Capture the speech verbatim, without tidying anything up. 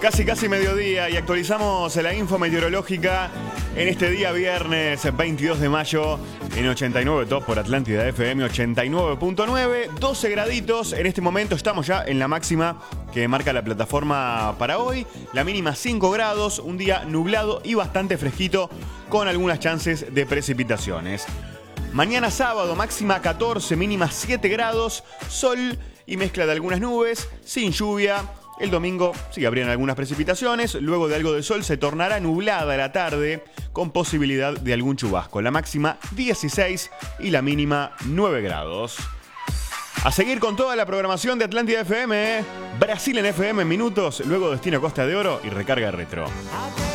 Casi, casi mediodía y actualizamos la info meteorológica en este día viernes veintidós de mayo en ochenta y nueve Top por Atlántida F M ochenta y nueve punto nueve, doce graditos. En este momento estamos ya en la máxima que marca la plataforma para hoy. La mínima cinco grados, un día nublado y bastante fresquito con algunas chances de precipitaciones. Mañana sábado, máxima catorce, mínima siete grados, sol y mezcla de algunas nubes, sin lluvia. El domingo sí habrían algunas precipitaciones, luego de algo de sol se tornará nublada la tarde con posibilidad de algún chubasco. La máxima dieciséis y la mínima nueve grados. A seguir con toda la programación de Atlántida F M, Brasil en F M en minutos, luego Destino Costa de Oro y recarga retro.